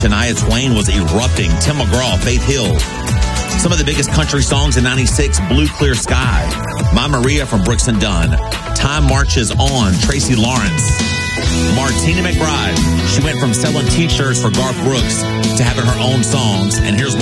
Shania Twain was erupting. Tim McGraw, Faith Hill. Some of the biggest country songs in 96, Blue Clear Sky. My Maria from Brooks and Dunn. Time Marches On, Tracy Lawrence. Martina McBride. She went from selling t-shirts for Garth Brooks to having her own songs. And here's why.